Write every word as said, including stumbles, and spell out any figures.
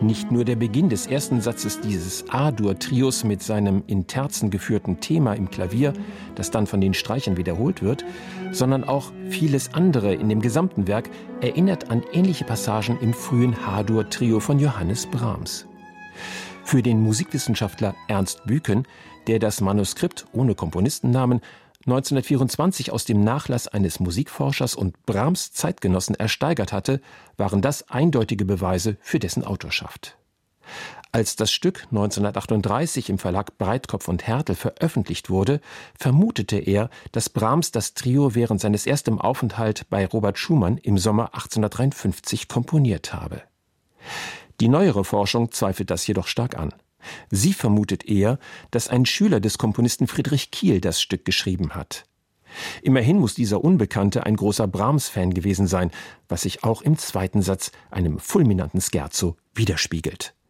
Nicht nur der Beginn des ersten Satzes dieses A-Dur-Trios mit seinem in Terzen geführten Thema im Klavier, das dann von den Streichern wiederholt wird, sondern auch vieles andere in dem gesamten Werk erinnert an ähnliche Passagen im frühen H-Dur-Trio von Johannes Brahms. Für den Musikwissenschaftler Ernst Büken, der das Manuskript ohne Komponistennamen neunzehnhundertvierundzwanzig aus dem Nachlass eines Musikforschers und Brahms Zeitgenossen ersteigert hatte, waren das eindeutige Beweise für dessen Autorschaft. Als das Stück neunzehnhundertachtunddreißig im Verlag Breitkopf und Härtel veröffentlicht wurde, vermutete er, dass Brahms das Trio während seines ersten Aufenthalts bei Robert Schumann im Sommer achtzehnhundertdreiundfünfzig komponiert habe. Die neuere Forschung zweifelt das jedoch stark an. Sie vermutet eher, dass ein Schüler des Komponisten Friedrich Kiel das Stück geschrieben hat. Immerhin muss dieser Unbekannte ein großer Brahms-Fan gewesen sein, was sich auch im zweiten Satz, einem fulminanten Scherzo, widerspiegelt.